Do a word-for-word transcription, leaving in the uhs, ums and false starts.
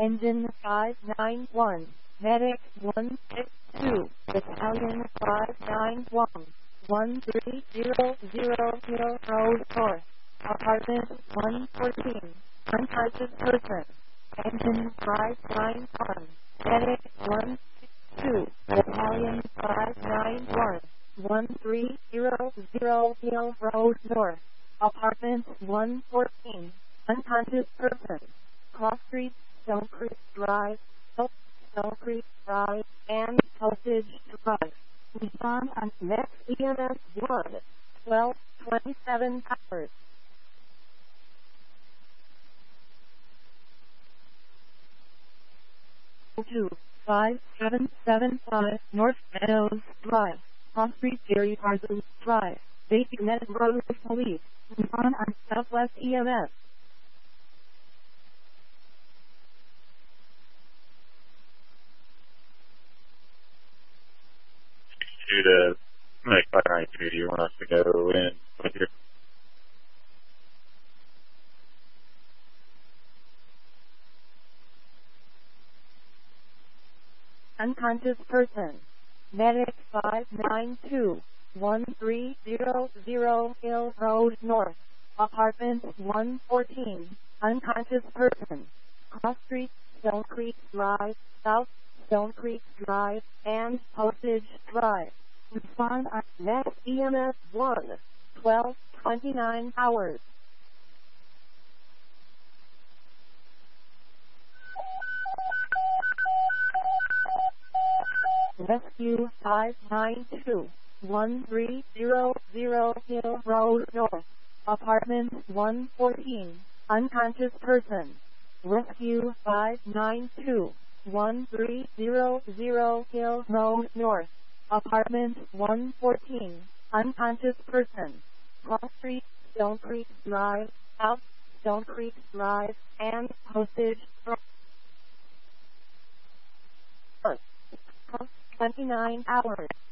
Engine five nine one, Medic one six two, Battalion five nine one, one three zero zero Hill Road North, Apartment one fourteen, unconscious person. Engine five nine one, Medic one six two, Battalion five nine one, one three zero zero Hill Road North, Apartment one fourteen, unconscious person. Cross Street, Stone Creek Drive, Stone Creek Drive, and Postage Drive. Respond on next E M S one, twelve twenty-seven hours. two five seven seven five North Meadows Drive, Cross Street, Jerry Parsons Drive, Basic Net Brothers Police. Respond on Southwest E M S. To make fire ninety-two, do you want us to go in with your unconscious person. Medic five nine two, one three zero zero Hill Road North, Apartment one fourteen, unconscious person. Cross Street, Stone Creek Drive, South Stone Creek Drive, and Postage Drive. Respond on next E M S one, twelve twenty-nine hours. Rescue five nine two, one three zero zero Hill Road North, Apartment one fourteen, unconscious person. Rescue five nine two, one three zero zero Hill Road North, Apartment one fourteen, unconscious person. Cross Street, Stone Creek Drive, South Stone Creek Drive, and Postage Drive. twenty-nine hours.